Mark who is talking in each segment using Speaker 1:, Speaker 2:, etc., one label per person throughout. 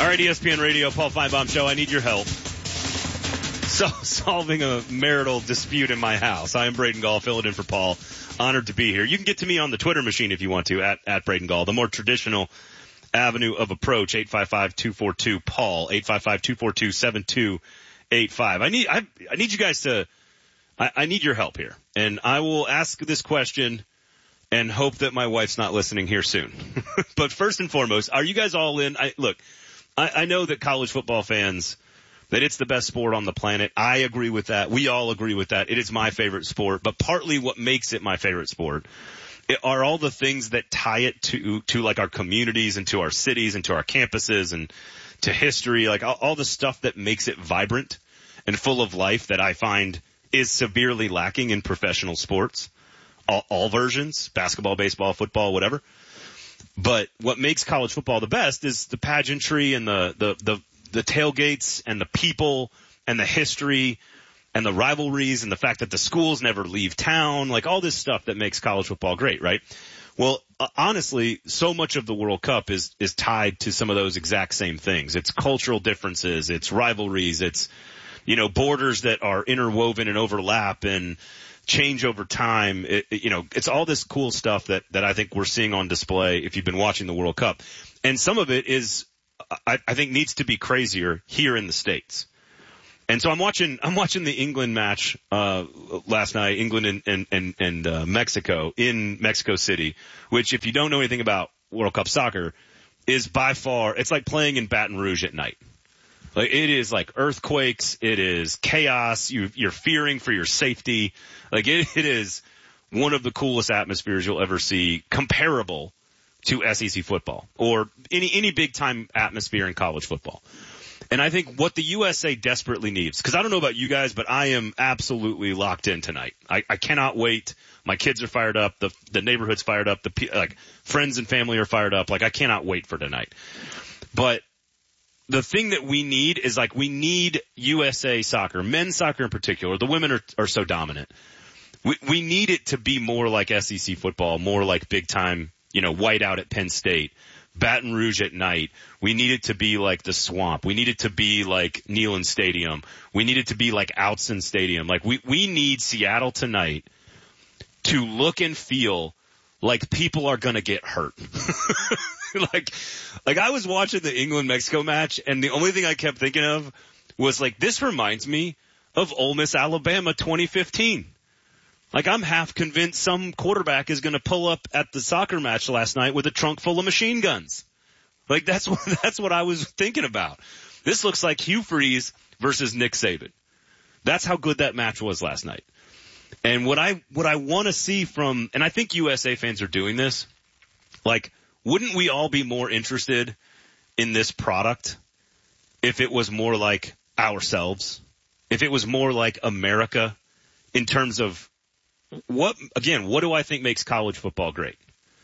Speaker 1: All right, ESPN Radio, Paul Feinbaum Show. I need your help. So, solving a marital dispute in my house. I am Braden Gall, filling in for Paul. Honored to be here. You can get to me on the Twitter machine if you want to, at Braden Gall. The more traditional avenue of approach, 855-242-PAUL, 855-242-7285. I need you guys to, I need your help here. And I will ask this question and hope that my wife's not listening here soon. But first and foremost, are you guys all in? I know that college football fans, that it's the best sport on the planet. I agree with that. We all agree with that. It is my favorite sport. But partly what makes it my favorite sport are all the things that tie it to like our communities and to our cities and to our campuses and to history, like all the stuff that makes it vibrant and full of life that I find is severely lacking in professional sports. All versions, basketball, baseball, football, whatever. But what makes college football the best is the pageantry and the tailgates and the people and the history and the rivalries and the fact that the schools never leave town, like all this stuff that makes college football great, right? Well, honestly, so much of the World Cup is tied to some of those exact same things. It's cultural differences, it's rivalries, it's, borders that are interwoven and overlap and change over time. It's all this cool stuff that I think we're seeing on display if you've been watching the World Cup. And some of it is, I think, needs to be crazier here in the States. And so I'm watching the England match, last night, England and Mexico in Mexico City, which if you don't know anything about World Cup soccer is by far, it's like playing in Baton Rouge at night. Like it is like earthquakes. It is chaos. You're fearing for your safety. Like it is one of the coolest atmospheres you'll ever see, comparable to SEC football or any big time atmosphere in college football. And I think what the USA desperately needs, because I don't know about you guys, but I am absolutely locked in tonight. I cannot wait. My kids are fired up. The neighborhood's fired up. Friends and family are fired up. Like I cannot wait for tonight. But the thing that we need is we need USA soccer, men's soccer in particular. The women are so dominant. We need it to be more like SEC football, more like big time, whiteout at Penn State, Baton Rouge at night. We need it to be like the Swamp. We need it to be like Neyland Stadium. We need it to be like Outson Stadium. Like we need Seattle tonight to look and feel like people are going to get hurt. Like I was watching the England-Mexico match, and the only thing I kept thinking of was this reminds me of Ole Miss Alabama 2015. Like I'm half convinced some quarterback is going to pull up at the soccer match last night with a trunk full of machine guns. Like that's what I was thinking about. This looks like Hugh Freeze versus Nick Saban. That's how good that match was last night. And what I want to see from, and I think USA fans are doing this, wouldn't we all be more interested in this product if it was more like ourselves? If it was more like America in terms of what do I think makes college football great?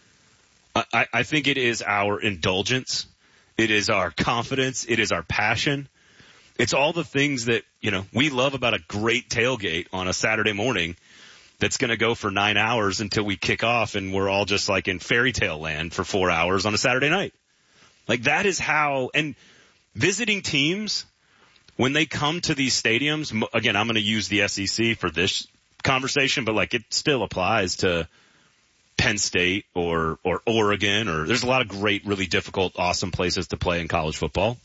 Speaker 1: I think it is our indulgence. It is our confidence. It is our passion. It's all the things that, we love about a great tailgate on a Saturday morning that's going to go for 9 hours until we kick off and we're all just in fairy tale land for 4 hours on a Saturday night. That is how, and visiting teams, when they come to these stadiums, again, I'm going to use the SEC for this conversation, but it still applies to Penn State or Oregon, or there's a lot of great, really difficult, awesome places to play in college football.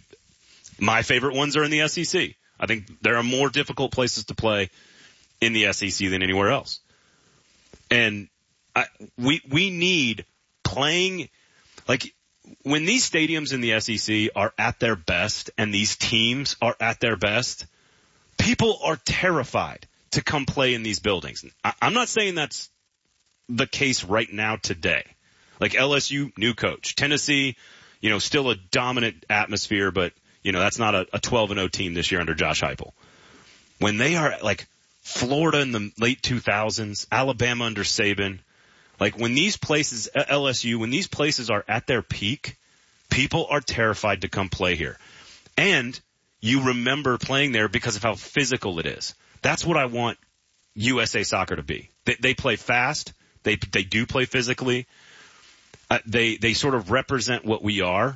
Speaker 1: My favorite ones are in the SEC. I think there are more difficult places to play in the SEC than anywhere else. And we need playing, when these stadiums in the SEC are at their best and these teams are at their best, people are terrified to come play in these buildings. I'm not saying that's the case right now today. LSU, new coach. Tennessee, still a dominant atmosphere, but, that's not a 12-0 team this year under Josh Heupel. When they are Florida in the late 2000s, Alabama under Saban, when these places, LSU, when these places are at their peak, people are terrified to come play here. And you remember playing there because of how physical it is. That's what I want USA soccer to be. They play fast. They do play physically. They sort of represent what we are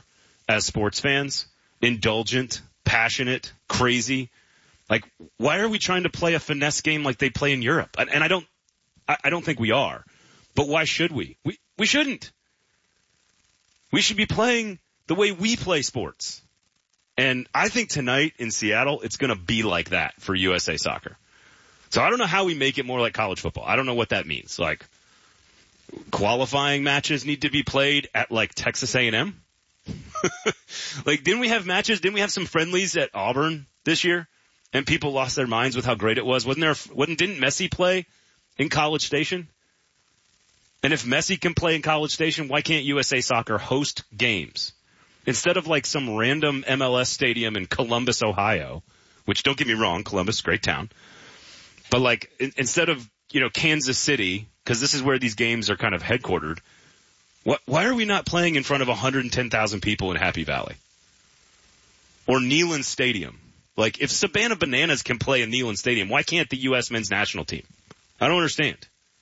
Speaker 1: as sports fans, indulgent, passionate, crazy. Like, why are we trying to play a finesse game like they play in Europe? And I don't think we are. But why should we? We shouldn't. We should be playing the way we play sports. And I think tonight in Seattle, it's going to be like that for USA Soccer. So I don't know how we make it more like college football. I don't know what that means. Like, qualifying matches need to be played at, like, Texas A&M? Like, didn't we have matches? Didn't we have some friendlies at Auburn this year? And people lost their minds with how great it was. Didn't Messi play in College Station? And if Messi can play in College Station, why can't USA Soccer host games? Instead of like some random MLS stadium in Columbus, Ohio, which, don't get me wrong, Columbus, great town. But like, instead of, Kansas City, because this is where these games are kind of headquartered, why are we not playing in front of 110,000 people in Happy Valley? Or Neyland Stadium? Like, if Savannah Bananas can play in Neyland Stadium, why can't the U.S. men's national team? I don't understand.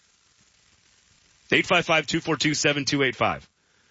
Speaker 1: 855-242-7285.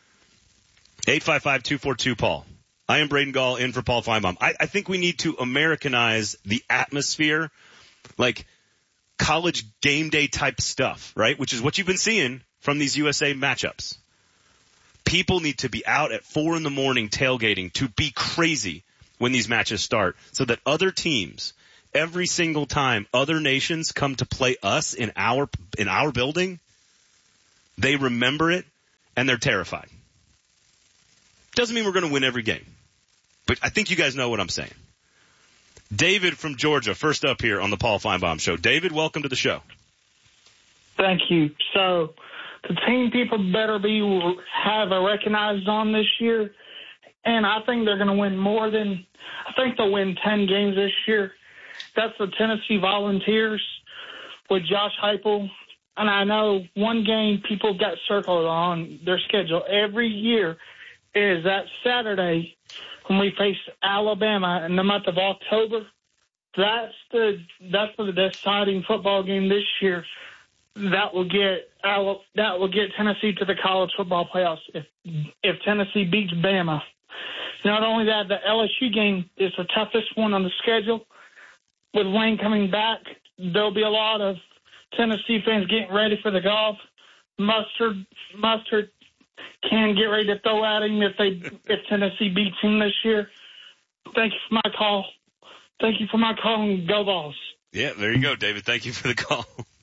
Speaker 1: 855-242-PAUL. I am Braden Gall in for Paul Feinbaum. I think we need to Americanize the atmosphere, like college game day type stuff, right? Which is what you've been seeing from these USA matchups. People need to be out at 4 a.m. tailgating to be crazy when these matches start so that other teams, every single time other nations come to play us in our building, they remember it and they're terrified. Doesn't mean we're going to win every game, but I think you guys know what I'm saying. David from Georgia, first up here on the Paul Feinbaum Show. David, welcome to the show.
Speaker 2: Thank you. So the team people better have recognized on this year, and I think they're going to win I think they'll win 10 games this year. That's the Tennessee Volunteers with Josh Heupel. And I know one game people got circled on their schedule every year is that Saturday when we face Alabama in the month of October. That's the deciding football game this year. That will get Tennessee to the college football playoffs if Tennessee beats Bama. Not only that, the LSU game is the toughest one on the schedule. With Lane coming back, there'll be a lot of Tennessee fans getting ready for the golf. Mustard can get ready to throw at him if Tennessee beats him this year. Thank you for my call. Thank you for my call, and go Vols.
Speaker 1: Yeah, there you go, David. Thank you for the call.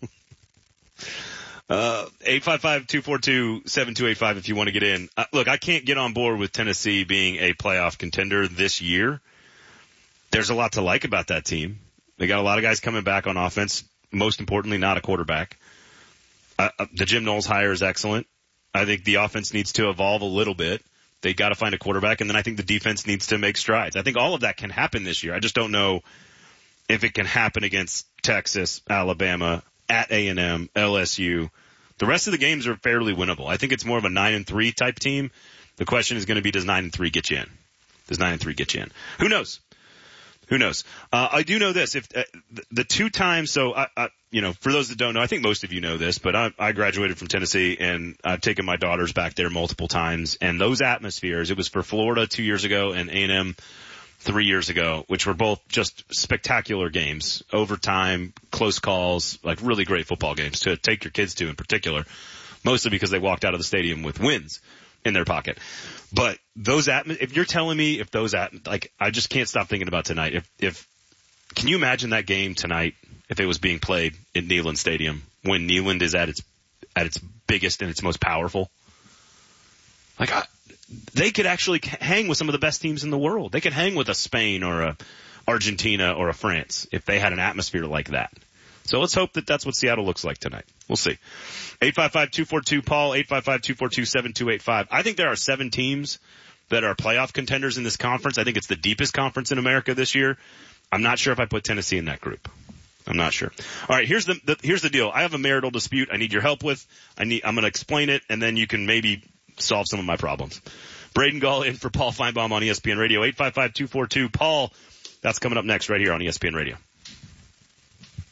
Speaker 1: 855-242-7285 if you want to get in. Look, I can't get on board with Tennessee being a playoff contender this year. There's a lot to like about that team. They got a lot of guys coming back on offense, most importantly, not a quarterback. The Jim Knowles hire is excellent. I think the offense needs to evolve a little bit. They got to find a quarterback, and then I think the defense needs to make strides. I think all of that can happen this year. I just don't know if it can happen against Texas, Alabama, at A&M, LSU. The rest of the games are fairly winnable. I think it's more of a 9-3 type team. The question is going to be, does 9-3 get you in? Does 9-3 get you in? Who knows? Who knows? I do know this. If the 2 times, so for those that don't know, I think most of you know this, but I graduated from Tennessee and I've taken my daughters back there multiple times. And those atmospheres, it was for Florida 2 years ago and A&M 3 years ago, which were both just spectacular games, overtime, close calls, like really great football games to take your kids to in particular, mostly because they walked out of the stadium with wins in their pocket. But if you're telling me if I just can't stop thinking about tonight. Can you imagine that game tonight if it was being played in Neyland Stadium when Neyland is at its biggest and its most powerful? Like, they could actually hang with some of the best teams in the world. They could hang with a Spain or a Argentina or a France if they had an atmosphere like that. So let's hope that that's what Seattle looks like tonight. We'll see. 855-242-PAUL, 855-242-7285. I think there are 7 teams that are playoff contenders in this conference. I think it's the deepest conference in America this year. I'm not sure if I put Tennessee in that group. I'm not sure. All right, here's the deal. I have a marital dispute I need your help with. I'm going to explain it, and then you can maybe solve some of my problems. Braden Gall in for Paul Feinbaum on ESPN Radio. 855-242-PAUL. That's coming up next right here on ESPN Radio.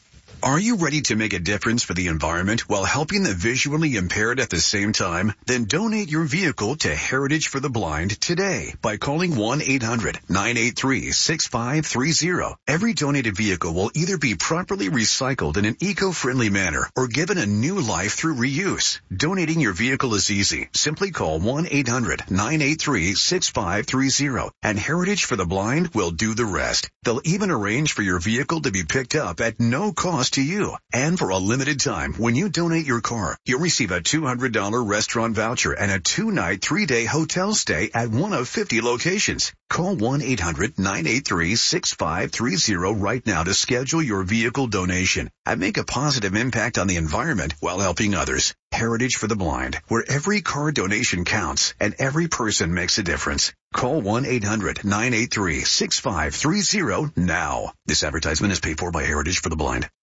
Speaker 3: Are you ready to make a difference for the environment while helping the visually impaired at the same time? Then donate your vehicle to Heritage for the Blind today by calling 1-800-983-6530. Every donated vehicle will either be properly recycled in an eco-friendly manner or given a new life through reuse. Donating your vehicle is easy. Simply call 1-800-983-6530 and Heritage for the Blind will do the rest. They'll even arrange for your vehicle to be picked up at no cost to you. And for a limited time, when you donate your car, you'll receive a $200 restaurant voucher and a 2-night, 3-day hotel stay at one of 50 locations. Call 1-800-983-6530 right now to schedule your vehicle donation and make a positive impact on the environment while helping others. Heritage for the Blind, where every car donation counts and every person makes a difference. Call 1-800-983-6530 now. This advertisement is paid for by Heritage for the Blind.